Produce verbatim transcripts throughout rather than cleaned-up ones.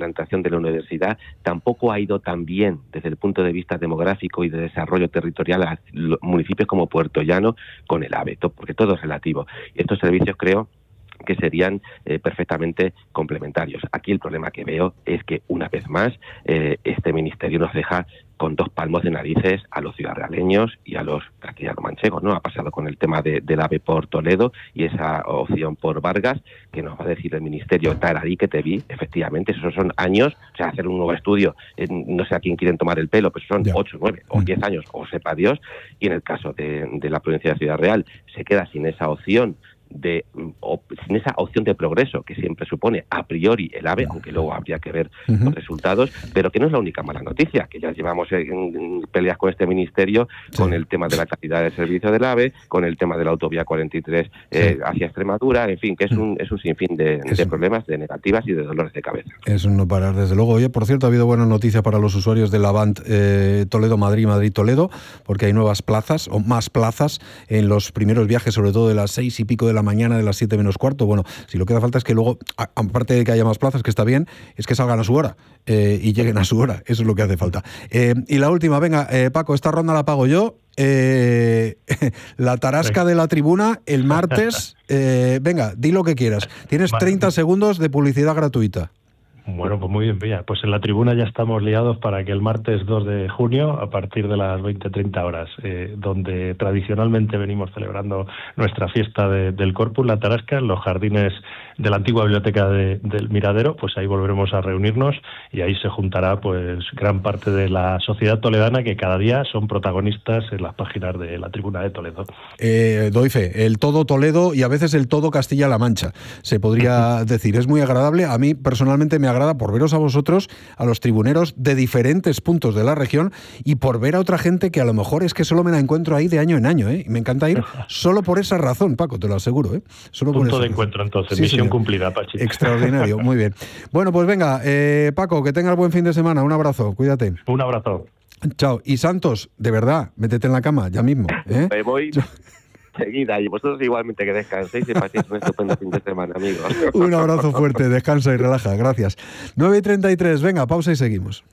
implantación de la universidad, tampoco ha ido tan bien desde el punto de vista demográfico y de desarrollo territorial a municipios como Puerto Llano con el AVE, porque todo es relativo. Y estos servicios creo que serían eh, perfectamente complementarios. Aquí el problema que veo es que, una vez más, eh, este ministerio nos deja con dos palmos de narices a los ciudadrealeños y a los castellano-manchegos, ¿no? Ha pasado con el tema de, del AVE por Toledo y esa opción por Vargas, que nos va a decir el ministerio, tararí que te vi, efectivamente, esos son años, o sea, hacer un nuevo estudio, eh, no sé a quién quieren tomar el pelo, pero son ya. ocho, nueve o diez años, o sepa Dios, y en el caso de, de la provincia de Ciudad Real, se queda sin esa opción de o, sin esa opción de progreso que siempre supone a priori el AVE, aunque luego habría que ver uh-huh. los resultados, pero que no es la única mala noticia, que ya llevamos en, en peleas con este ministerio, sí. con el tema de la calidad del servicio del AVE, con el tema de la autovía cuarenta y tres eh, sí. hacia Extremadura, en fin, que es un, es un sinfín de, de problemas, de negativas y de dolores de cabeza. Es un no parar, desde luego. Oye, por cierto, ha habido buenas noticias para los usuarios del Avant eh, Toledo-Madrid, Madrid-Toledo, porque hay nuevas plazas, o más plazas, en los primeros viajes, sobre todo de las seis y pico de la mañana, de las siete menos cuarto. Bueno, si lo que hace falta es que luego, aparte de que haya más plazas, que está bien, es que salgan a su hora eh, y lleguen a su hora. Eso es lo que hace falta. Eh, y la última, venga, eh, Paco, esta ronda la pago yo. Eh, la tarasca de la tribuna el martes. Eh, venga, di lo que quieras. Tienes treinta segundos de publicidad gratuita. Bueno, pues muy bien, Pilla. Pues en la tribuna ya estamos liados para que el martes dos de junio, a partir de las veinte treinta horas, eh, donde tradicionalmente venimos celebrando nuestra fiesta de, del Corpus, la Tarasca, en los jardines de la antigua biblioteca de, del Miradero, pues ahí volveremos a reunirnos y ahí se juntará pues gran parte de la sociedad toledana que cada día son protagonistas en las páginas de la tribuna de Toledo. Eh, doy fe, el todo Toledo y a veces el todo Castilla-La Mancha, se podría decir. Es muy agradable. A mí personalmente me agrada por veros a vosotros, a los tribuneros de diferentes puntos de la región y por ver a otra gente que a lo mejor es que solo me la encuentro ahí de año en año, ¿eh? Y me encanta ir solo por esa razón, Paco, te lo aseguro, ¿eh? Solo Punto por de esa encuentro, razón. entonces, Sí, misión señor. cumplida, Pachi. Extraordinario, muy bien. Bueno, pues venga, eh, Paco, que tengas buen fin de semana, un abrazo, cuídate. Un abrazo. Chao. Y Santos, de verdad, métete en la cama ya mismo, ¿eh? Me voy seguida y vosotros igualmente que descanséis y paséis un estupendo fin de semana, amigos. Un abrazo fuerte, descansa y relaja, gracias. nueve y treinta y tres, venga, pausa y seguimos.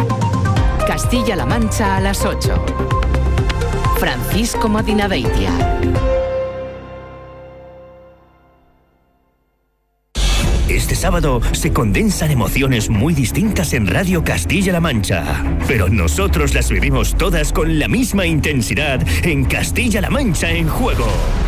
Castilla-La Mancha a las ocho. Francisco Madinabeitia. Este sábado se condensan emociones muy distintas en Radio Castilla-La Mancha, pero nosotros las vivimos todas con la misma intensidad en Castilla-La Mancha en Juego.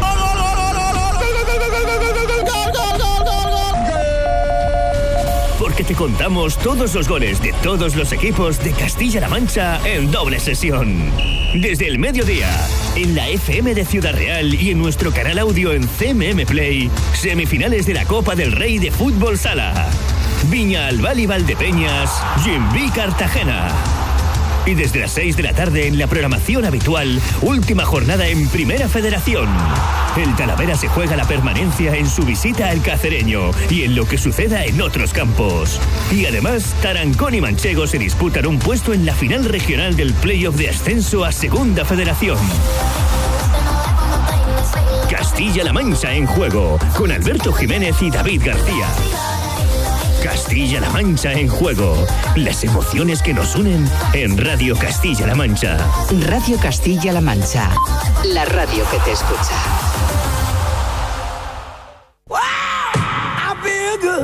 Porque te contamos todos los goles de todos los equipos de Castilla-La Mancha en doble sesión. Desde el mediodía, en la F M de Ciudad Real y en nuestro canal audio en C M M Play, semifinales de la Copa del Rey de Fútbol Sala. Viña Albal y Valdepeñas, Gimbi Cartagena. Y desde las seis de la tarde en la programación habitual, última jornada en Primera Federación. El Talavera se juega la permanencia en su visita al Cacereño y en lo que suceda en otros campos. Y además, Tarancón y Manchego se disputan un puesto en la final regional del playoff de ascenso a Segunda Federación. Castilla-La Mancha en Juego, con Alberto Jiménez y David García. Castilla-La Mancha en Juego. Las emociones que nos unen en Radio Castilla-La Mancha. Radio Castilla-La Mancha. La radio que te escucha.